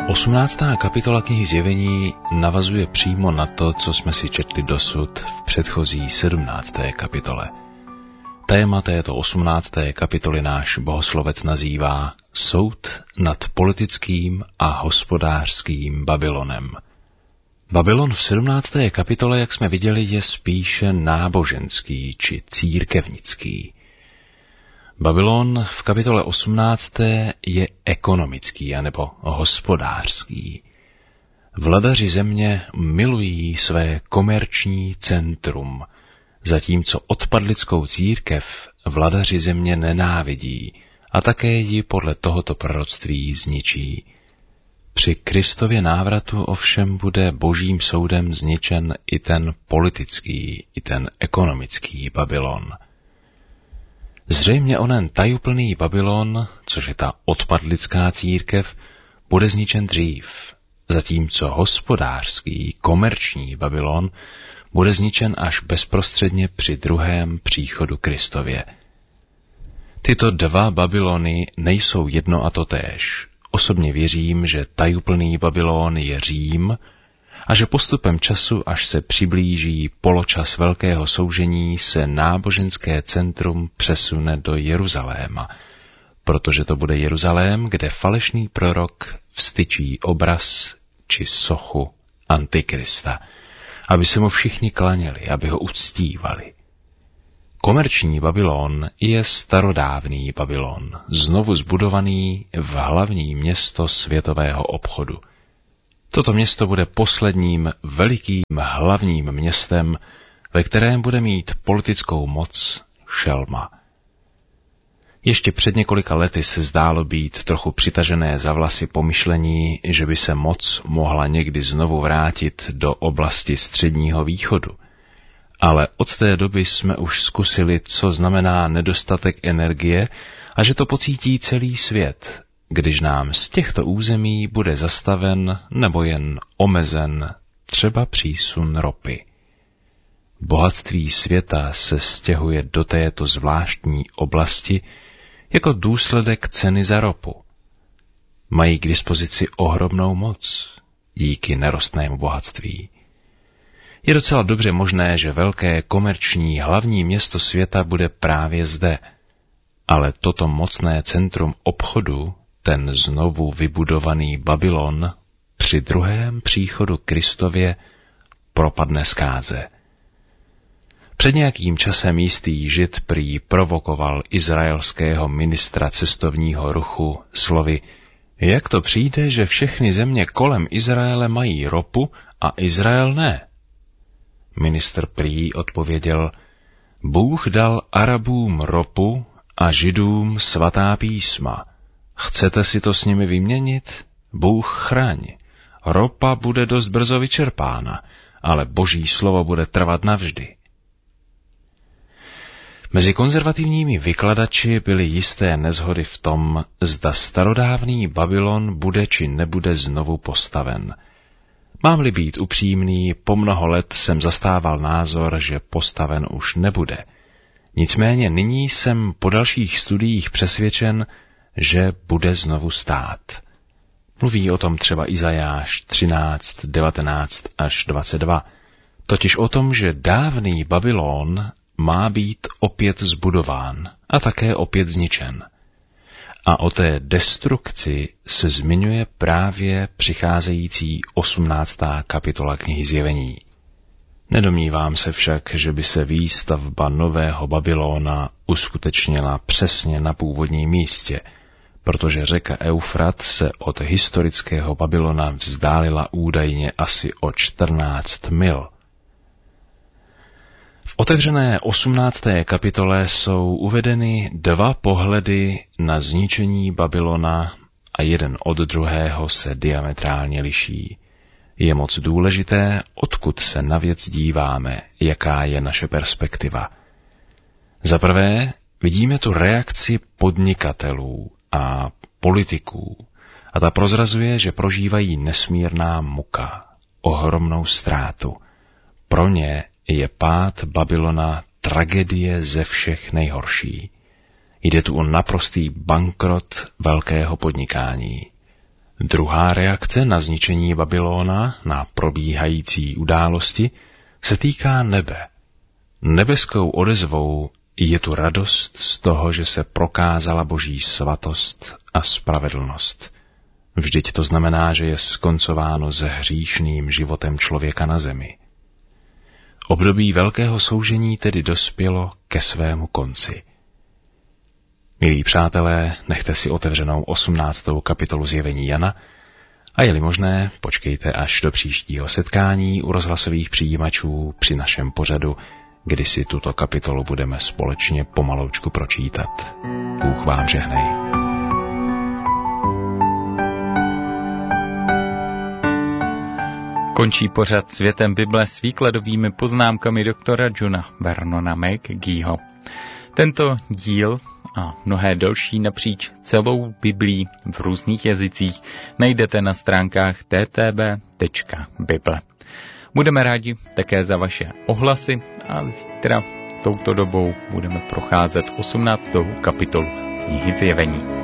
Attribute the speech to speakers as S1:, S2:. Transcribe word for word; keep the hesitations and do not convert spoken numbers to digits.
S1: osmnáctá kapitola knihy Zjevení navazuje přímo na to, co jsme si četli dosud v předchozí sedmnácté kapitole. Téma této osmnácté kapitoly náš bohoslovec nazývá Soud nad politickým a hospodářským Babylonem. Babylon v sedmnácté kapitole, jak jsme viděli, je spíše náboženský či církevnický. Babylon v kapitole osmnácté je ekonomický anebo hospodářský. Vladaři země milují své komerční centrum, zatímco odpadlickou církev vladaři země nenávidí a také ji podle tohoto proroctví zničí. Při Kristově návratu ovšem bude božím soudem zničen i ten politický, i ten ekonomický Babylon. Zřejmě onen tajuplný Babylon, což je ta odpadlická církev, bude zničen dřív, zatímco hospodářský, komerční Babylon bude zničen až bezprostředně při druhém příchodu Kristově. Tyto dva Babylony nejsou jedno a totéž. Osobně věřím, že tajuplný Babylon je Řím a že postupem času, až se přiblíží poločas velkého soužení, se náboženské centrum přesune do Jeruzaléma, protože to bude Jeruzalém, kde falešný prorok vstyčí obraz či sochu Antikrista, aby se mu všichni klaněli, aby ho uctívali. Komerční Babylon je starodávný Babylon, znovu zbudovaný v hlavní město světového obchodu. Toto město bude posledním velikým hlavním městem, ve kterém bude mít politickou moc šelma. Ještě před několika lety se zdálo být trochu přitažené za vlasy pomyšlení, že by se moc mohla někdy znovu vrátit do oblasti Středního východu. Ale od té doby jsme už zkusili, co znamená nedostatek energie a že to pocítí celý svět, když nám z těchto území bude zastaven nebo jen omezen třeba přísun ropy. Bohatství světa se stěhuje do této zvláštní oblasti jako důsledek ceny za ropu. Mají k dispozici ohromnou moc díky nerostnému bohatství. Je docela dobře možné, že velké komerční hlavní město světa bude právě zde, ale toto mocné centrum obchodu, ten znovu vybudovaný Babylon, při druhém příchodu Kristově propadne zkáze. Před nějakým časem jistý Žid prý provokoval izraelského ministra cestovního ruchu slovy: jak to přijde, že všechny země kolem Izraele mají ropu a Izrael ne? Ministr prý odpověděl: Bůh dal Arabům ropu a Židům svatá písma. Chcete si to s nimi vyměnit? Bůh chraň. Ropa bude dost brzo vyčerpána, ale boží slovo bude trvat navždy. Mezi konzervativními vykladači byly jisté neshody v tom, zda starodávný Babylon bude či nebude znovu postaven. Mám-li být upřímný, po mnoho let jsem zastával názor, že postaven už nebude. Nicméně nyní jsem po dalších studiích přesvědčen, že bude znovu stát. Mluví o tom třeba Izajáš třináct, devatenáct až dvacet dva, totiž o tom, že dávný Babylon má být opět zbudován a také opět zničen. A o té destrukci se zmiňuje právě přicházející osmnáctá kapitola knihy Zjevení. Nedomnívám se však, že by se výstavba nového Babylona uskutečnila přesně na původním místě, protože řeka Eufrat se od historického Babylona vzdálila údajně asi o čtrnáct mil. V otevřené osmnácté kapitole jsou uvedeny dva pohledy na zničení Babylona a jeden od druhého se diametrálně liší. Je moc důležité, odkud se na věc díváme, jaká je naše perspektiva. Za prvé vidíme tu reakci podnikatelů a politiků a ta prozrazuje, že prožívají nesmírná muka, ohromnou ztrátu. Pro ně je pád Babylona tragédie ze všech nejhorší. Jde tu o naprostý bankrot velkého podnikání. Druhá reakce na zničení Babylona, na probíhající události, se týká nebe. Nebeskou odezvou je tu radost z toho, že se prokázala Boží svatost a spravedlnost. Vždyť to znamená, že je skoncováno s hříšným životem člověka na zemi. Období velkého soužení tedy dospělo ke svému konci. Milí přátelé, nechte si otevřenou osmnáctou kapitolu Zjevení Jana a je-li možné, počkejte až do příštího setkání u rozhlasových přijímačů při našem pořadu, kdy si tuto kapitolu budeme společně pomaloučku pročítat. Bůh vám žehnej.
S2: Končí pořad Světem Bible s výkladovými poznámkami doktora Johna Vernona McGeeho. Tento díl a mnohé další napříč celou Biblí v různých jazycích najdete na stránkách t t b tečka bible. Budeme rádi také za vaše ohlasy a zítra touto dobou budeme procházet osmnáctou kapitolu knihy Zjevení.